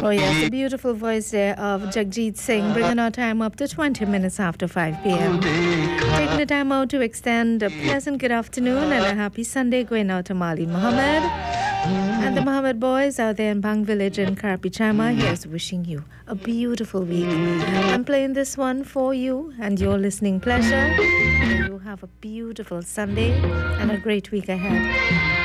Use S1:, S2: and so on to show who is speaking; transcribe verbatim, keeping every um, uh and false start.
S1: Oh yes, the beautiful voice there of Jagjit Singh, bringing our time up to twenty minutes after five p.m. Taking the time out to extend a pleasant good afternoon and a happy Sunday going out to Mali Muhammad and the Muhammad boys out there in Bang Village in Karapi Chama. Here's wishing you a beautiful week. I'm playing this one for you and your listening pleasure. You have a beautiful Sunday and a great week ahead.